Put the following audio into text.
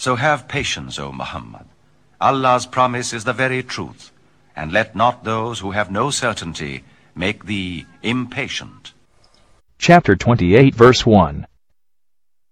So have patience, O Muhammad. Allah's promise is the very truth, and let not those who have no certainty make thee impatient. Chapter 28, verse 1.